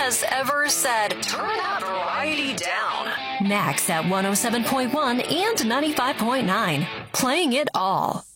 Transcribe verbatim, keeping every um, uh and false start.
has ever said, turn that variety down. Next at one oh seven point one and ninety-five point nine, playing it all.